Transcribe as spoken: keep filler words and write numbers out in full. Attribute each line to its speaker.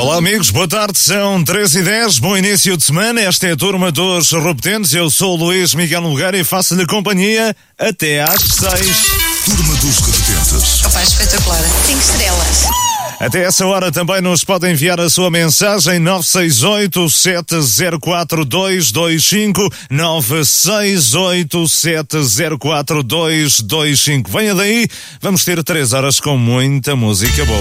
Speaker 1: Olá amigos, boa tarde, são treze e dez, bom início de semana, esta é a turma dos Repetentes, eu sou o Luís Miguel Nogueira e faço-lhe companhia até às seis.
Speaker 2: Turma dos Repetentes.
Speaker 3: Opa, espetacular, cinco estrelas.
Speaker 1: Até essa hora também nos pode enviar a sua mensagem nove seis oito, sete zero quatro, dois dois cinco, nove seis oito, sete zero quatro, dois dois cinco. Venha daí, vamos ter três horas com muita música boa.